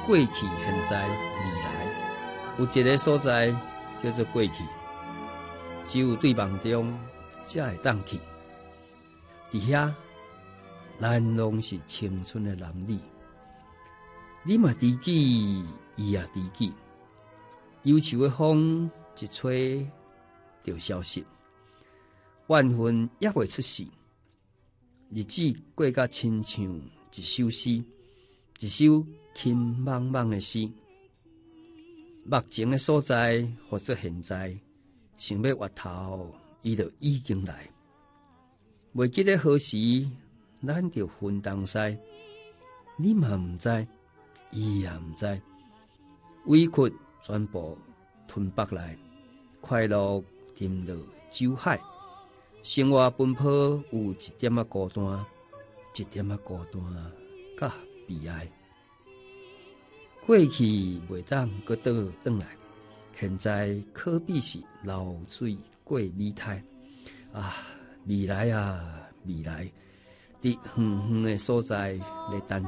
过去、现在、未来，有一个所在叫做过去，只有对梦中才会当去。伫遐，咱拢是青春的男女，你嘛知己，伊也知己。忧愁的风一吹就消失，怨恨也袂出世。日子过甲亲像一首诗，一首轻茫茫的诗。目前的所在或者现在，想要回头，伊就已经来。袂记得何时，咱就分东西。你嘛毋知，伊也毋知，委屈全部吞北来，快乐沉落酒海。生活奔波有一点仔孤单，一点仔孤单，甲悲哀。过去袂当搁倒转来，现在可比是流水过米苔。啊，未来啊，未来，伫远远的所在咧等